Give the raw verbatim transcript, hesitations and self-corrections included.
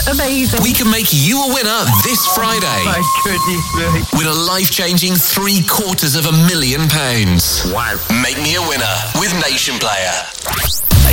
Amazing. We can make you a winner this Friday. My goodness me. With a life-changing three quarters of a million pounds. Wow. Make me a winner with Nation Player.